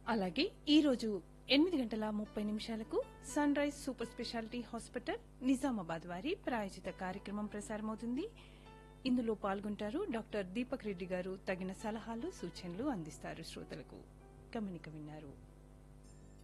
అలాగే ఈ రోజు 8:30 sun rise super speciality hospital Nizamabad వారి ప్రాయోజిత కార్యక్రమం ప్రసారమవుతుంది. ఇందులో పాల్గొంటారు డాక్టర్ దీపక్ రెడ్డి గారు. తగిన సలహాలు సూచనలు అందిస్తారు. శ్రోతలకు గమనిక విన్నారు.